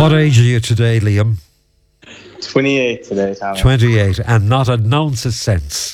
What age are you today, Liam? 28 today, Tommy. 28, and not an ounce of sense.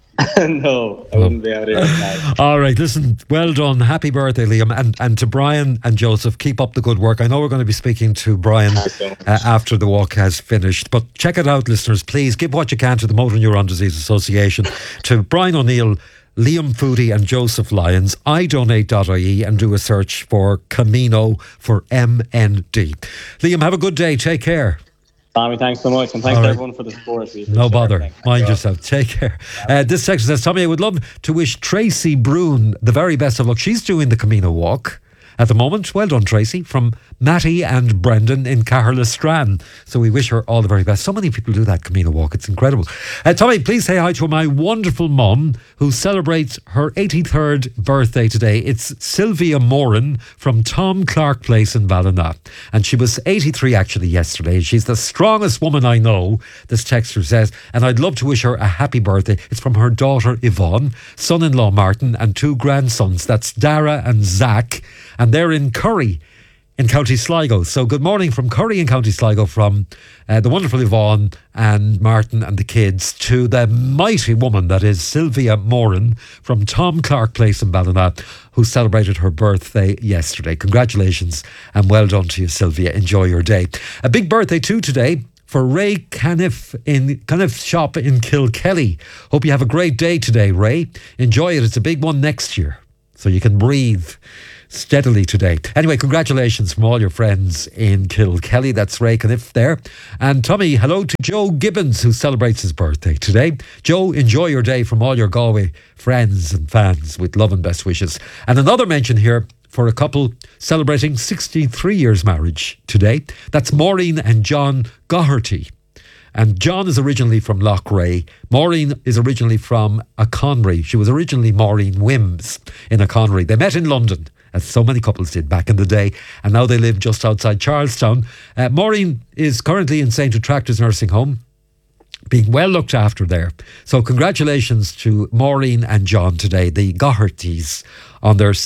No, I wouldn't be out here tonight. All right, listen, well done. Happy birthday, Liam. And to Brian and Joseph, keep up the good work. I know we're going to be speaking to Brian after the walk has finished. But check it out, listeners. Please give what you can to the Motor Neuron Disease Association, to Brian O'Neill, Liam Foodie and Joseph Lyons, idonate.ie, and do a search for Camino for MND. Liam, have a good day. Take care. Tommy, thanks so much, and thanks to everyone for the support. No bother. Mind yourself. Take care. This section says, Tommy, I would love to wish Tracy Broon the very best of luck. She's doing the Camino walk at the moment. Well done, Tracy, from Matty and Brendan in Caherlistran. So we wish her all the very best. So many people do that Camino walk. It's incredible. Tommy, please say hi to my wonderful mum who celebrates her 83rd birthday today. It's Sylvia Moran from Tom Clark Place in Ballina. And she was 83 actually yesterday. She's the strongest woman I know, this texter says. And I'd love to wish her a happy birthday. It's from her daughter Yvonne, son-in-law Martin, and two grandsons. That's Dara and Zach. And they're in Curry in County Sligo. So good morning from Curry in County Sligo, from the wonderful Yvonne and Martin and the kids, to the mighty woman that is Sylvia Moran from Tom Clark Place in Ballina, who celebrated her birthday yesterday. Congratulations and well done to you, Sylvia. Enjoy your day. A big birthday too today for Ray Caniff in Caniff shop in Kilkelly. Hope you have a great day today, Ray. Enjoy it. It's a big one next year, so you can breathe steadily today. Anyway, congratulations from all your friends in Kilkelly. That's Ray Caniff there. And Tommy, hello to Joe Gibbons, who celebrates his birthday today. Joe, enjoy your day from all your Galway friends and fans with love and best wishes. And another mention here for a couple celebrating 63 years marriage today. That's Maureen and John Goherty. And John is originally from Loughrea. Maureen is originally from Aconry. She was originally Maureen Wims in Aconry. They met in London, as so many couples did back in the day, and now they live just outside Charlestown. Maureen is currently in St. Attractors Nursing Home, being well looked after there. So congratulations to Maureen and John today, the Gohertys, on their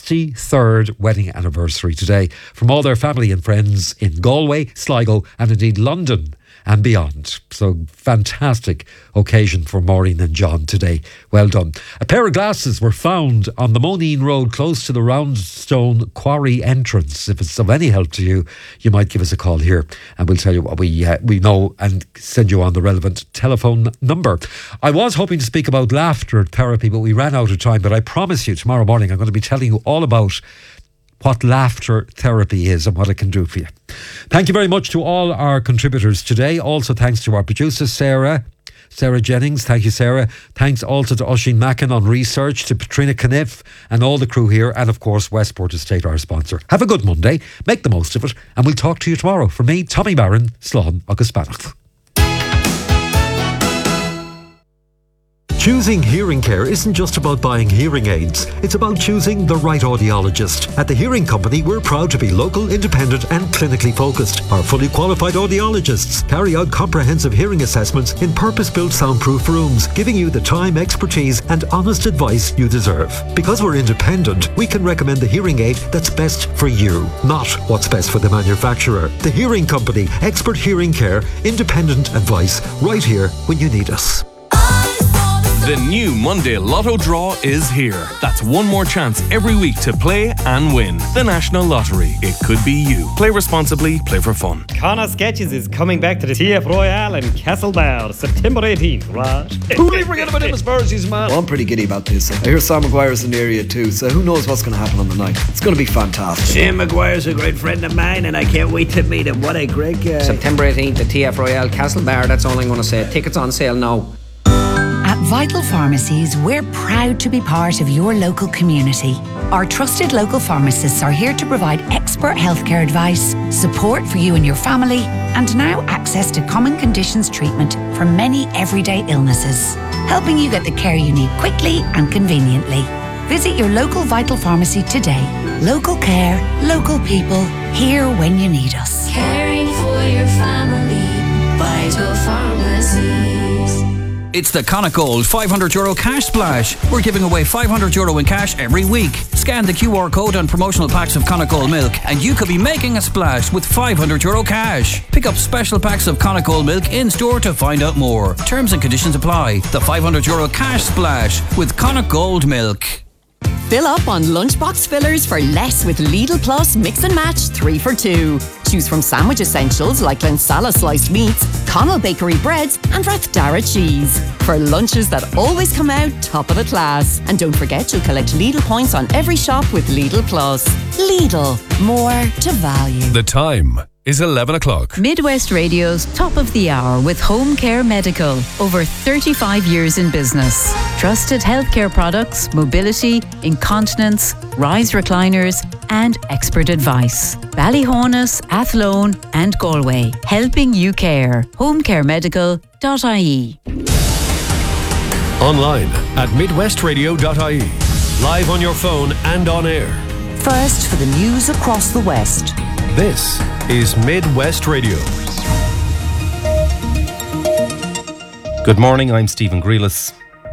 63rd wedding anniversary today, from all their family and friends in Galway, Sligo, and indeed London and beyond. So fantastic occasion for Maureen and John today. Well done. A pair of glasses were found on the Moneen Road close to the Roundstone Quarry entrance. If it's of any help to you, you might give us a call here and we'll tell you what we know and send you on the relevant telephone number. I was hoping to speak about laughter therapy, but we ran out of time. But I promise you, tomorrow morning I'm going to be telling you all about what laughter therapy is and what it can do for you. Thank you very much to all our contributors today. Also thanks to our producer, Sarah Jennings. Thank you, Sarah. Thanks also to Oisin Mackin on research, to Patrina Caniff and all the crew here, and of course Westport Estate, our sponsor. Have a good Monday, make the most of it, and we'll talk to you tomorrow. From me, Tommy Barron, Slán agus Banach. Choosing hearing care isn't just about buying hearing aids. It's about choosing the right audiologist. At the Hearing Company, we're proud to be local, independent and clinically focused. Our fully qualified audiologists carry out comprehensive hearing assessments in purpose-built soundproof rooms, giving you the time, expertise and honest advice you deserve. Because we're independent, we can recommend the hearing aid that's best for you, not what's best for the manufacturer. The Hearing Company, expert hearing care, independent advice, right here when you need us. The new Monday Lotto draw is here. That's one more chance every week to play and win. The National Lottery. It could be you. Play responsibly, play for fun. Connor Sketches is coming back to the TF Royale in Castlebar, September 18th, right? Who do you forget about him as far as he's man? Well, I'm pretty giddy about this. I hear Sam Maguire's in the area too, so who knows what's going to happen on the night. It's going to be fantastic. Sam Maguire's a great friend of mine and I can't wait to meet him. What a great guy. September 18th at TF Royale, Castlebar. That's all I'm going to say. Tickets on sale now. At Vital Pharmacies, we're proud to be part of your local community. Our trusted local pharmacists are here to provide expert healthcare advice, support for you and your family, and now access to common conditions treatment for many everyday illnesses, helping you get the care you need quickly and conveniently. Visit your local Vital Pharmacy today. Local care, local people, here when you need us. Caring for your family, Vital Pharmacies. It's the Connacht €500 cash splash. We're giving away €500 in cash every week. Scan the QR code on promotional packs of Connacht milk and you could be making a splash with €500 cash. Pick up special packs of Connacht milk in store to find out more. Terms and conditions apply. The €500 cash splash with Connacht Gold Milk. Fill up on lunchbox fillers for less with Lidl Plus Mix and Match 3 for 2. Choose from sandwich essentials like Glensala sliced meats, Connell Bakery breads and Rathdara cheese. For lunches that always come out top of the class. And don't forget you'll collect Lidl points on every shop with Lidl Plus. Lidl, more to value. The time is 11 o'clock. Midwest Radio's Top of the Hour with Home Care Medical. Over 35 years in business. Trusted healthcare products, mobility, incontinence, rise recliners and expert advice. Ballyhonus, Athlone and Galway. Helping you care. homecaremedical.ie. Online at midwestradio.ie. Live on your phone and on air. First for the news across the West. This is Midwest Radio. Good morning, I'm Stephen Grealis.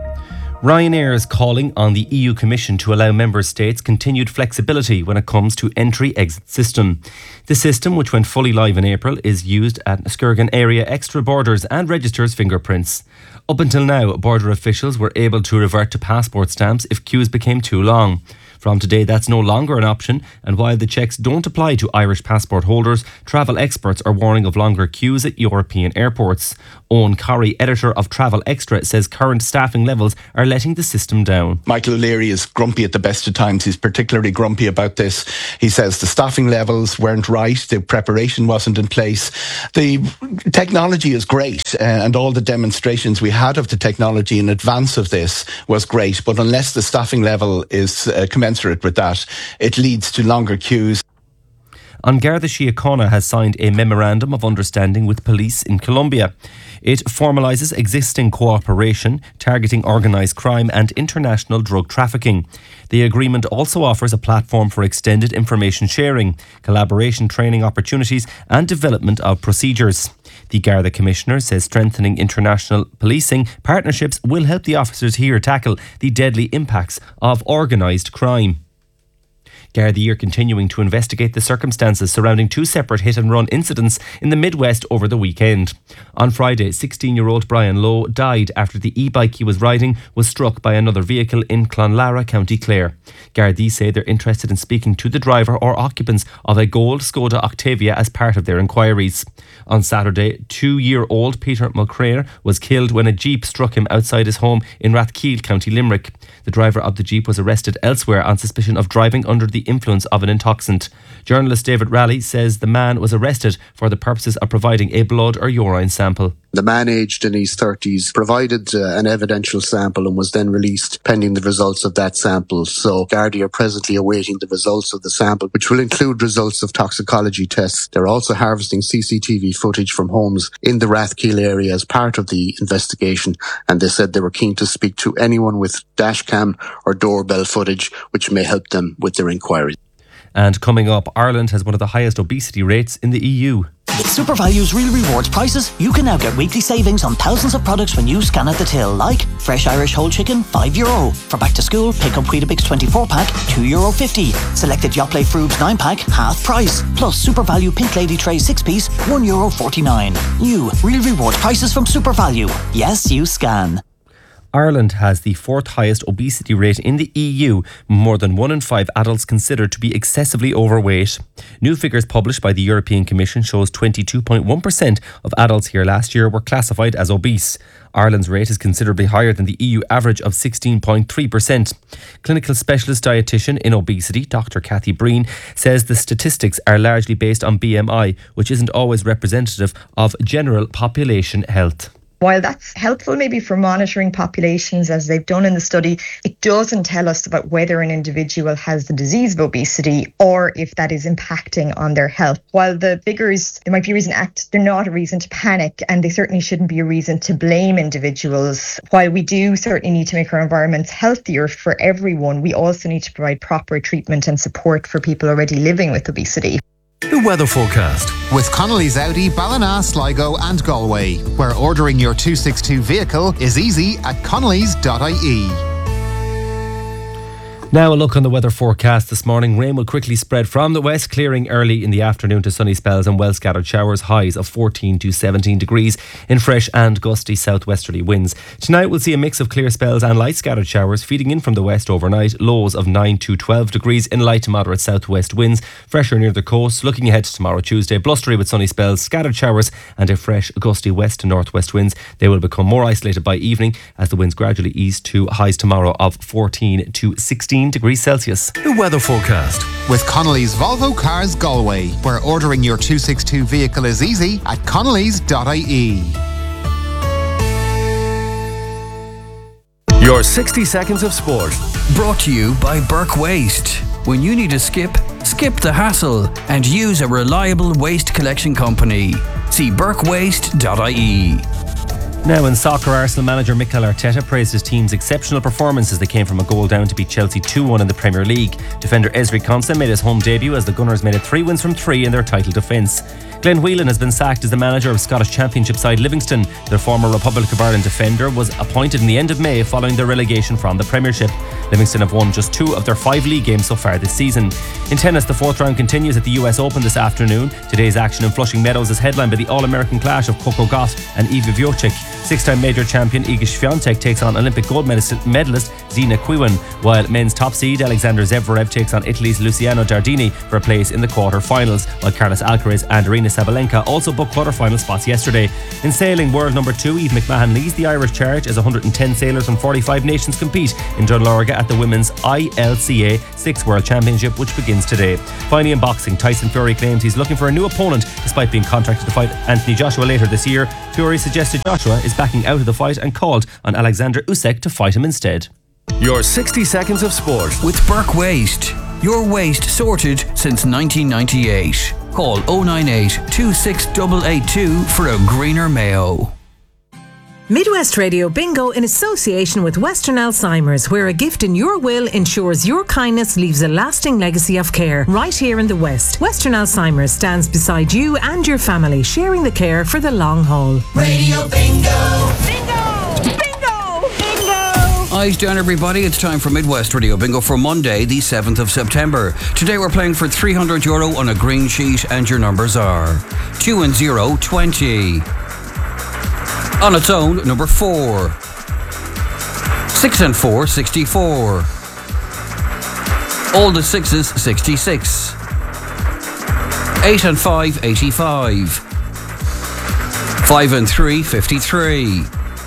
Ryanair is calling on the EU Commission to allow member states continued flexibility when it comes to entry-exit system. The system, which went fully live in April, is used at Skirgan area extra borders and registers fingerprints. Up until now, border officials were able to revert to passport stamps if queues became too long. From today, that's no longer an option, and while the checks don't apply to Irish passport holders, travel experts are warning of longer queues at European airports. Owen Corrie, editor of Travel Extra, says current staffing levels are letting the system down. Michael O'Leary is grumpy at the best of times. He's particularly grumpy about this. He says the staffing levels weren't right, the preparation wasn't in place. The technology is great, and all the demonstrations we had of the technology in advance of this was great, but unless the staffing level is commensurate with that, it leads to longer queues. An Garda Síochána has signed a memorandum of understanding with police in Colombia. It formalises existing cooperation targeting organised crime and international drug trafficking. The agreement also offers a platform for extended information sharing, collaboration training opportunities and development of procedures. The Garda Commissioner says strengthening international policing partnerships will help the officers here tackle the deadly impacts of organised crime. Gardaí are continuing to investigate the circumstances surrounding two separate hit-and-run incidents in the Midwest over the weekend. On Friday, 16-year-old Brian Lowe died after the e-bike he was riding was struck by another vehicle in Clonlara, County Clare. Gardaí say they're interested in speaking to the driver or occupants of a gold Skoda Octavia as part of their inquiries. On Saturday, 2-year-old Peter Mulcrae was killed when a Jeep struck him outside his home in Rathkeale, County Limerick. The driver of the Jeep was arrested elsewhere on suspicion of driving under the influence of an intoxicant. Journalist David Raleigh says the man was arrested for the purposes of providing a blood or urine sample. The man, aged in his 30s, provided an evidential sample and was then released pending the results of that sample. So Gardaí are presently awaiting the results of the sample, which will include results of toxicology tests. They're also harvesting CCTV footage from homes in the Rathkeale area as part of the investigation, and they said they were keen to speak to anyone with dashcam or doorbell footage which may help them with their inquiry. And coming up, Ireland has one of the highest obesity rates in the EU. With SuperValue's Real Rewards prices, you can now get weekly savings on thousands of products when you scan at the till, like fresh Irish whole chicken, €5. For back to school, pick up Weetabix 24-pack, €2.50. Selected Yoplait Frubes 9-pack, half price. Plus SuperValue Pink Lady Tray 6-piece, €1.49. New Real Rewards prices from SuperValue. Yes, you scan. Ireland has the fourth highest obesity rate in the EU, more than 1 in 5 adults considered to be excessively overweight. New figures published by the European Commission shows 22.1% of adults here last year were classified as obese. Ireland's rate is considerably higher than the EU average of 16.3%. Clinical specialist dietitian in obesity, Dr. Kathy Breen, says the statistics are largely based on BMI, which isn't always representative of general population health. While that's helpful maybe for monitoring populations as they've done in the study, it doesn't tell us about whether an individual has the disease of obesity or if that is impacting on their health. While the figures, there might be a reason to act, they're not a reason to panic, and they certainly shouldn't be a reason to blame individuals. While we do certainly need to make our environments healthier for everyone, we also need to provide proper treatment and support for people already living with obesity. The weather forecast. With Connolly's Audi, Ballina, Sligo and Galway, where ordering your 262 vehicle is easy at connellys.ie. Now a look on the weather forecast this morning. Rain will quickly spread from the west, clearing early in the afternoon to sunny spells and well scattered showers. Highs of 14 to 17 degrees in fresh and gusty southwesterly winds. Tonight we'll see a mix of clear spells and light scattered showers feeding in from the west overnight. Lows of 9 to 12 degrees in light to moderate southwest winds. Fresher near the coast. Looking ahead to tomorrow Tuesday, blustery with sunny spells, scattered showers and a fresh gusty west to northwest winds. They will become more isolated by evening as the winds gradually ease to highs tomorrow of 14 to 16 degrees Celsius. The weather forecast. With Connolly's Volvo Cars Galway, where ordering your 262 vehicle is easy at connellys.ie. Your 60 seconds of sport. Brought to you by Burke Waste. When you need a skip the hassle and use a reliable waste collection company. See burkewaste.ie. Now in soccer, Arsenal manager Mikel Arteta praised his team's exceptional performance as they came from a goal down to beat Chelsea 2-1 in the Premier League. Defender Ezri Konsa made his home debut as the Gunners made it 3 wins from 3 in their title defence. Glenn Whelan has been sacked as the manager of Scottish Championship side Livingston. Their former Republic of Ireland defender was appointed in the end of May following their relegation from the Premiership. Livingston have won just 2 of their 5 league games so far this season. In tennis, the 4th round continues at the US Open this afternoon. Today's action in Flushing Meadows is headlined by the All-American clash of Coco Gauff and Iva Swiatek. 6-time major champion Iga Swiatek takes on Olympic gold medalist Zina Quiwan, while men's top seed Alexander Zverev takes on Italy's Luciano Dardini for a place in the quarter-finals, while Carlos Alcaraz and Aryna Sabalenka also booked quarter-final spots yesterday. In sailing, world number 2 Eve McMahon leads the Irish charge as 110 sailors from 45 nations compete in Drumlorga at the Women's ILCA 6th World Championship, which begins today. Finally in boxing, Tyson Fury claims he's looking for a new opponent despite being contracted to fight Anthony Joshua later this year. Fury suggested Joshua is backing out of the fight and called on Alexander Usyk to fight him instead. Your 60 seconds of sport. With Burke Waste. Your waste sorted since 1998. Call 098 26882 for a greener Mayo. Midwest Radio Bingo in association with Western Alzheimer's, where a gift in your will ensures your kindness leaves a lasting legacy of care right here in the West. Western Alzheimer's stands beside you and your family, sharing the care for the long haul. Radio Bingo! Bingo! Bingo! Bingo! Eyes down, everybody. It's time for Midwest Radio Bingo for Monday, the 7th of September. Today we're playing for €300 on a green sheet, and your numbers are 2 and 0, 20. On its own, number 4. 6 and 4, 64. All the 6s, 66. 8 and 5, 85. 5 and 3, 53.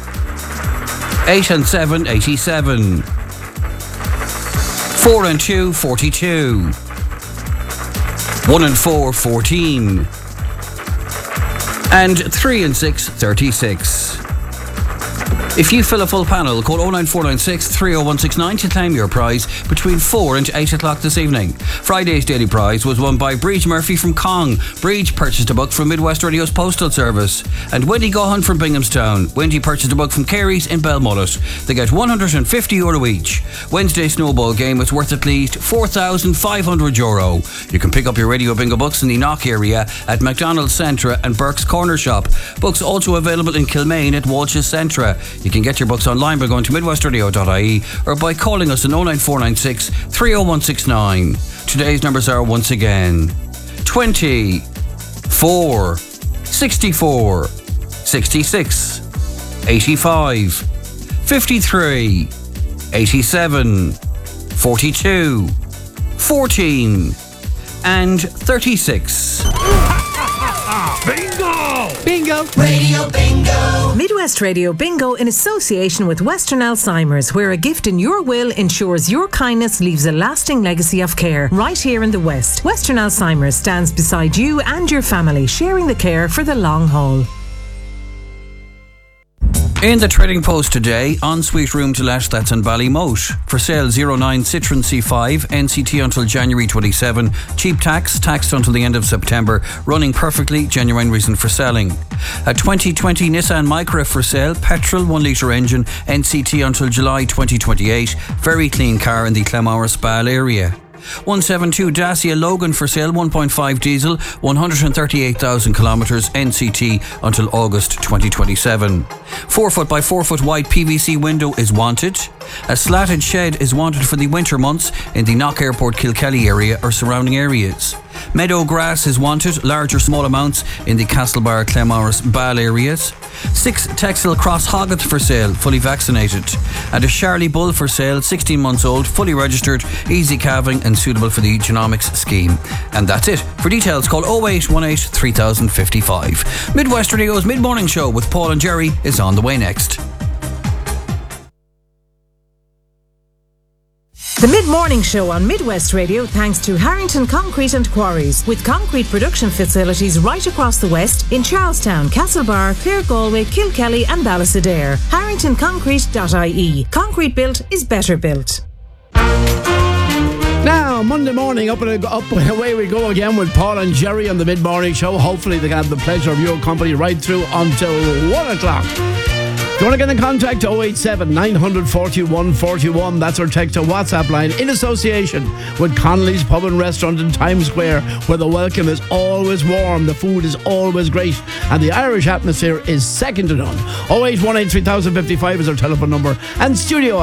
8 and 7, 87. 4 and 2, 42. 1 and 4, 14. And 3 and 6, 36. If you fill a full panel, call 09496 30169 to claim your prize between 4 and 8 o'clock this evening. Friday's daily prize was won by Breach Murphy from Cong. Breach purchased a book from Midwest Radio's Postal Service. And Wendy Gohan from Binghamstown. Wendy purchased a book from Carey's in Belmullet. They get €150 each. Wednesday's snowball game is worth at least €4,500. You can pick up your Radio Bingo books in the Knock area at McDonald's Centra and Burke's Corner Shop. Books also available in Kilmaine at Walsh's Centra. You can get your books online by going to midwestradio.ie or by calling us on 09496 30169. Today's numbers are once again 20, 4, 64, 66, 85, 53, 87, 42, 14, and 36. Bingo! Bingo! Radio Bingo! Midwest Radio Bingo in association with Western Alzheimer's, where a gift in your will ensures your kindness leaves a lasting legacy of care right here in the West. Western Alzheimer's stands beside you and your family, sharing the care for the long haul. In the Trading Post today, ensuite room to let, that's in Ballymote. For sale 09 Citroen C5, NCT until January 27. Cheap tax, taxed until the end of September. Running perfectly, genuine reason for selling. A 2020 Nissan Micra for sale, petrol 1 litre engine, NCT until July 2028. Very clean car in the Clamara Spal area. 172 Dacia Logan for sale, 1.5 diesel, 138,000 kilometres, NCT until August 2027. 4 foot by 4 foot wide PVC window is wanted. A slatted shed is wanted for the winter months in the Knock Airport Kilkelly area or surrounding areas. Meadow grass is wanted, large or small amounts in the Castlebar, Clemorris, Ball areas. 6 Texel Cross Hoggett for sale, fully vaccinated. And a Charlie Bull for sale, 16 months old, fully registered, easy calving and suitable for the genomics scheme. And that's it. For details, call 0818 3055. Midwest Radio's Mid-Morning Show with Paul and Jerry is on the way next. The Mid-Morning Show on Midwest Radio thanks to Harrington Concrete and Quarries, with concrete production facilities right across the West in Charlestown, Castlebar, Clare, Galway, Kilkelly and Ballysadare. HarringtonConcrete.ie. Concrete built is better built. Now, Monday morning, up and away we go again with Paul and Jerry on the Mid-Morning Show. Hopefully they can have the pleasure of your company right through until 1 o'clock. If you want to get in contact, 087 941 41. That's our text or WhatsApp line in association with Connolly's Pub and Restaurant in Times Square, where the welcome is always warm, the food is always great, and the Irish atmosphere is second to none. 0818 3055 is our telephone number, and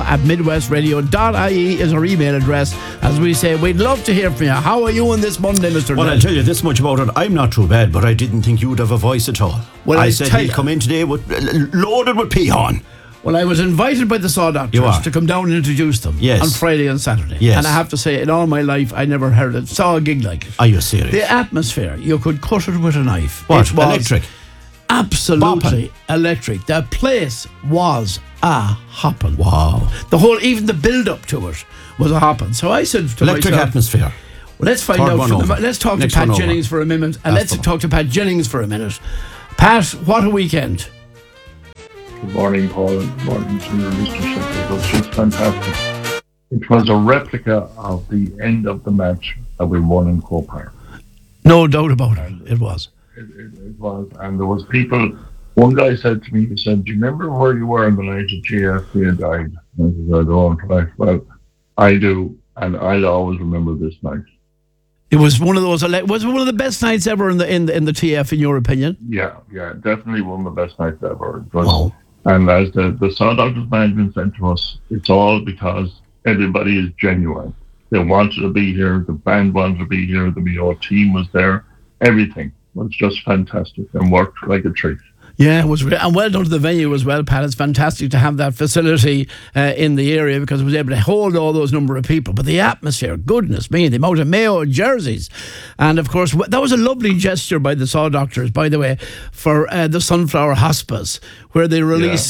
studio@midwestradio.ie is our email address. As we say, we'd love to hear from you. How are you on this Monday, Mr. Well, Nell? I'll tell you this much about it. I'm not too bad, but I didn't think you'd have a voice at all. Well, I said he'd come in today loaded with pee on. Well, I was invited by the Saw Doctors to come down and introduce them on Friday and Saturday. Yes. And I have to say, in all my life, I never saw a gig like it. Are you serious? The atmosphere, you could cut it with a knife. What? It was Electric? Absolutely electric. The place was a hopping. Wow. Even the build-up to it was a hopping. So I said to electric myself, atmosphere. Well, let's find out. Let's talk to Pat Jennings for a minute. And let's talk to Pat Jennings for a minute. Pat, what a weekend. Good morning, Paul, and good morning to your listenership. It was just fantastic. It was a replica of the end of the match that we won in Croke Park. No doubt about it. It was. It was. And there was people, one guy said to me, he said, do you remember where you were on the night that GFC had died? And I said, I don't. Well, I do, and I'll always remember this night. It was one of those. Was it one of the best nights ever in the TF, in your opinion? Yeah, definitely one of the best nights ever. It was, wow. And as the Saw Doctors management said to us, it's all because everybody is genuine. They wanted to be here, the band wanted to be here, the Mayo team was there, everything was just fantastic and worked like a treat. Yeah, it was great. And well done to the venue as well, Pat. It's fantastic to have that facility in the area because it was able to hold all those number of people. But the atmosphere, goodness me, the amount of Mayo jerseys. And of course, that was a lovely gesture by the Saw Doctors, by the way, for the Sunflower Hospice, where they released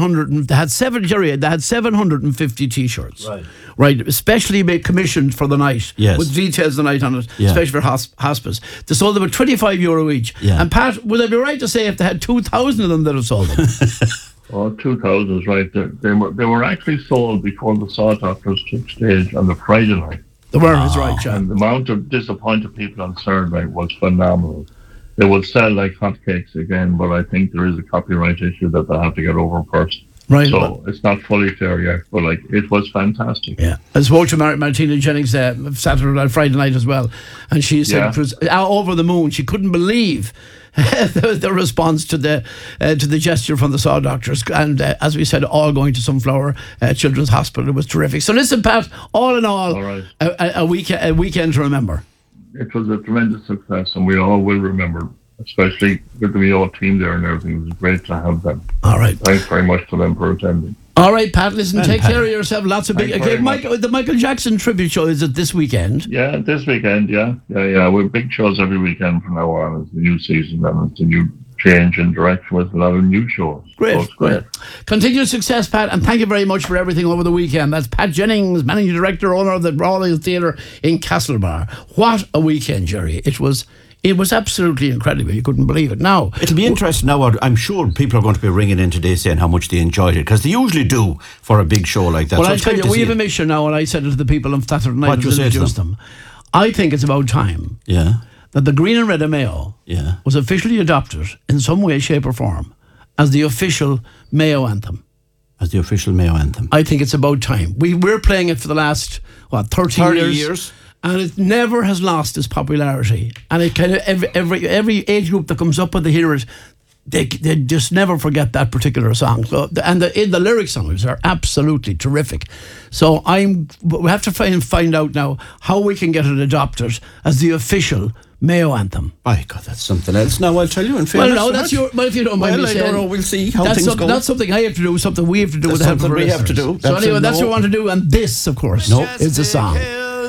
750 T-shirts. Right, especially commissioned for the night, with details of the night on it, especially for hospice. They sold them at €25 each. Yeah. And Pat, would I be right to say if they had 2,000 of them that have sold them? Oh, 2,000 is right. They were actually sold before the Saw Doctors took stage on the Friday night. They were, that's right, John. And the amount of disappointed people on Saturday night was phenomenal. They will sell like hotcakes again, but I think there is a copyright issue that they'll have to get over first. Right. So it's not fully clear yet, but it was fantastic. Yeah. I spoke to Martina Jennings Friday night as well, and she said over the moon. She couldn't believe the response to the gesture from the Saw Doctors, and as we said, all going to Sunflower Children's Hospital. It was terrific. So listen, Pat, all in all a weekend to remember. It was a tremendous success, and we all will remember, especially with the Mayo team there and everything. It was great to have them. All right. Thanks very much to them for attending. All right, Pat, listen, take care of yourself. Lots of big... Okay, the Michael Jackson tribute show, is it this weekend? Yeah, this weekend, yeah. We have big shows every weekend from now on. It's the new season and it's a new change in direction with a lot of new shows. Great. Continued success, Pat, and thank you very much for everything over the weekend. That's Pat Jennings, Managing Director, owner of the Royal Theatre in Castlebar. What a weekend, Jerry. It was absolutely incredible. You couldn't believe it. Now, it'll be interesting now. I'm sure people are going to be ringing in today saying how much they enjoyed it, because they usually do for a big show like that. Well, I tell you, we have a mission now, and I said it to the people on Saturday night. What you say to them? I think it's about time that the Green and Red of Mayo was officially adopted in some way, shape or form as the official Mayo anthem. As the official Mayo anthem. I think it's about time. We're playing it for the last, 30 years? And it never has lost its popularity. And it kind of every age group that comes up and they hear it, they just never forget that particular song. So the lyric songs are absolutely terrific. So we have to find out now how we can get it adopted as the official Mayo anthem. My God, that's something else. Now I'll tell you in fairness. Well, no, that's your. Well, if you don't mind me I saying, don't know. We'll see how things go. That's something I have to do. Something we have to do That's with the help of something we have to do. So anyway, that's what we want to do. And this, of course, is the song.